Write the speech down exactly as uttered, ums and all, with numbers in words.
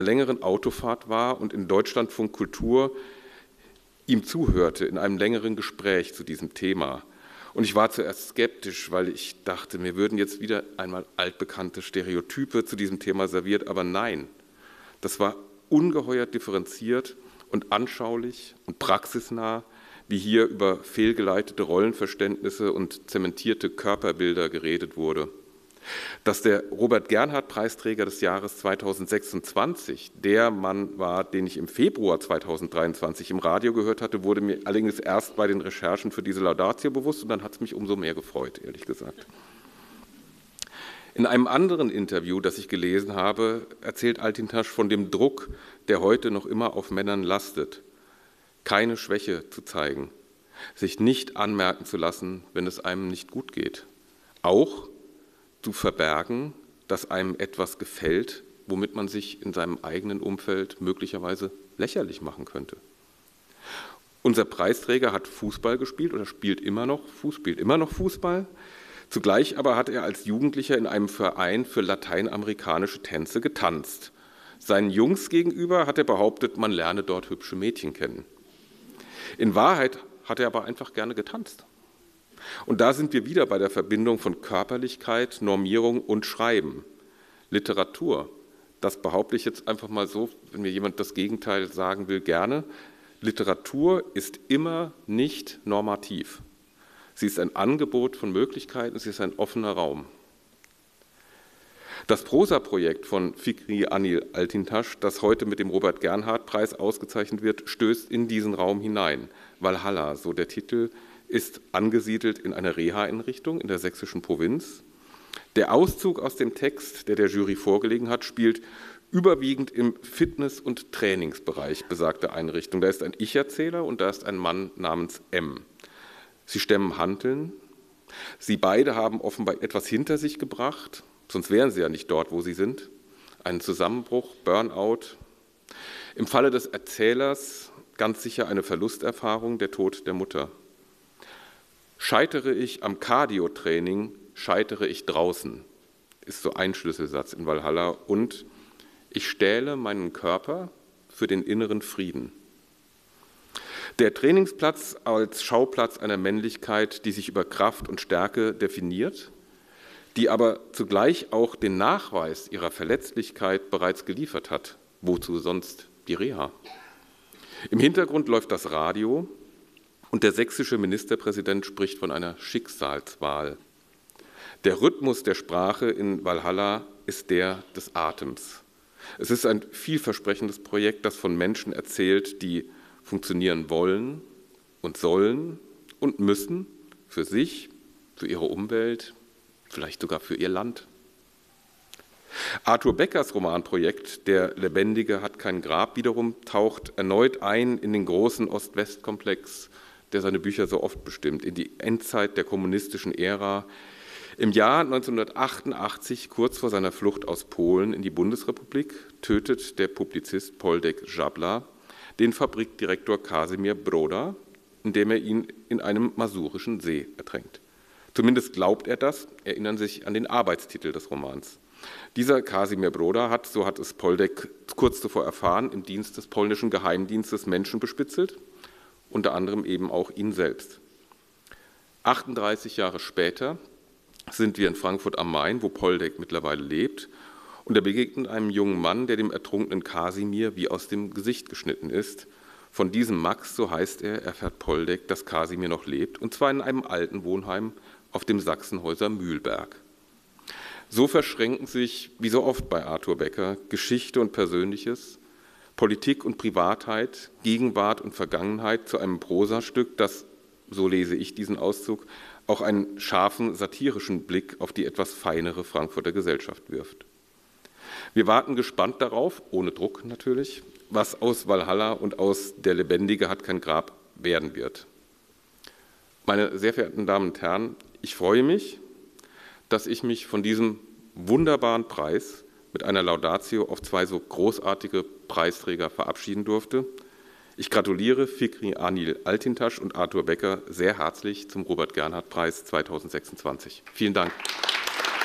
längeren Autofahrt war und in Deutschlandfunk Kultur ihm zuhörte in einem längeren Gespräch zu diesem Thema. Und ich war zuerst skeptisch, weil ich dachte, mir würden jetzt wieder einmal altbekannte Stereotype zu diesem Thema serviert, aber nein, das war ungeheuer differenziert und anschaulich und praxisnah, wie hier über fehlgeleitete Rollenverständnisse und zementierte Körperbilder geredet wurde. Dass der Robert-Gernhardt-Preisträger des Jahres zweitausendsechsundzwanzig der Mann war, den ich im Februar zweitausenddreiundzwanzig im Radio gehört hatte, wurde mir allerdings erst bei den Recherchen für diese Laudatio bewusst und dann hat es mich umso mehr gefreut, ehrlich gesagt. In einem anderen Interview, das ich gelesen habe, erzählt Altintasch von dem Druck, der heute noch immer auf Männern lastet, keine Schwäche zu zeigen, sich nicht anmerken zu lassen, wenn es einem nicht gut geht, auch zu verbergen, dass einem etwas gefällt, womit man sich in seinem eigenen Umfeld möglicherweise lächerlich machen könnte. Unser Preisträger hat Fußball gespielt oder spielt immer noch, Fuß, spielt immer noch Fußball. Zugleich aber hat er als Jugendlicher in einem Verein für lateinamerikanische Tänze getanzt. Seinen Jungs gegenüber hat er behauptet, man lerne dort hübsche Mädchen kennen. In Wahrheit hat er aber einfach gerne getanzt. Und da sind wir wieder bei der Verbindung von Körperlichkeit, Normierung und Schreiben. Literatur, das behaupte ich jetzt einfach mal so, wenn mir jemand das Gegenteil sagen will, gerne. Literatur ist immer nicht normativ. Sie ist ein Angebot von Möglichkeiten, sie ist ein offener Raum. Das Prosa-Projekt von Fikri Anil Altintasch, das heute mit dem Robert-Gernhardt-Preis ausgezeichnet wird, stößt in diesen Raum hinein. Valhalla, so der Titel, ist angesiedelt in einer Reha-Einrichtung in der sächsischen Provinz. Der Auszug aus dem Text, der der Jury vorgelegen hat, spielt überwiegend im Fitness- und Trainingsbereich besagter Einrichtung. Da ist ein Ich-Erzähler und da ist ein Mann namens M. Sie stemmen Hanteln. Sie beide haben offenbar etwas hinter sich gebracht, sonst wären sie ja nicht dort, wo sie sind. Einen Zusammenbruch, Burnout. Im Falle des Erzählers ganz sicher eine Verlusterfahrung, der Tod der Mutter. Scheitere ich am Cardio-Training, scheitere ich draußen, ist so ein Schlüsselsatz in Valhalla. Und ich stähle meinen Körper für den inneren Frieden. Der Trainingsplatz als Schauplatz einer Männlichkeit, die sich über Kraft und Stärke definiert, die aber zugleich auch den Nachweis ihrer Verletzlichkeit bereits geliefert hat. Wozu sonst die Reha? Im Hintergrund läuft das Radio. Und der sächsische Ministerpräsident spricht von einer Schicksalswahl. Der Rhythmus der Sprache in Valhalla ist der des Atems. Es ist ein vielversprechendes Projekt, das von Menschen erzählt, die funktionieren wollen und sollen und müssen für sich, für ihre Umwelt, vielleicht sogar für ihr Land. Arthur Beckers Romanprojekt Der Lebendige hat kein Grab wiederum taucht erneut ein in den großen Ost-West-Komplex, der seine Bücher so oft bestimmt, in die Endzeit der kommunistischen Ära. Im Jahr neunzehnhundertachtundachtzig, kurz vor seiner Flucht aus Polen in die Bundesrepublik, tötet der Publizist Poldek Żabla den Fabrikdirektor Kasimir Broda, indem er ihn in einem masurischen See ertränkt. Zumindest glaubt er das, erinnern sich an den Arbeitstitel des Romans. Dieser Kasimir Broda hat, so hat es Poldek kurz zuvor erfahren, im Dienst des polnischen Geheimdienstes Menschen bespitzelt, unter anderem eben auch ihn selbst. achtunddreißig Jahre später sind wir in Frankfurt am Main, wo Poldek mittlerweile lebt, und er begegnet einem jungen Mann, der dem ertrunkenen Kasimir wie aus dem Gesicht geschnitten ist. Von diesem Max, so heißt er, erfährt Poldek, dass Kasimir noch lebt, und zwar in einem alten Wohnheim auf dem Sachsenhäuser Mühlberg. So verschränken sich, wie so oft bei Arthur Becker, Geschichte und Persönliches, Politik und Privatheit, Gegenwart und Vergangenheit zu einem Prosastück, das, so lese ich diesen Auszug, auch einen scharfen satirischen Blick auf die etwas feinere Frankfurter Gesellschaft wirft. Wir warten gespannt darauf, ohne Druck natürlich, was aus Valhalla und aus Der Lebendige hat kein Grab werden wird. Meine sehr verehrten Damen und Herren, ich freue mich, dass ich mich von diesem wunderbaren Preis mit einer Laudatio auf zwei so großartige Preisträger verabschieden durfte. Ich gratuliere Fikri Anil Altintasch und Arthur Becker sehr herzlich zum Robert-Gernhardt-Preis zweitausendsechsundzwanzig. Vielen Dank.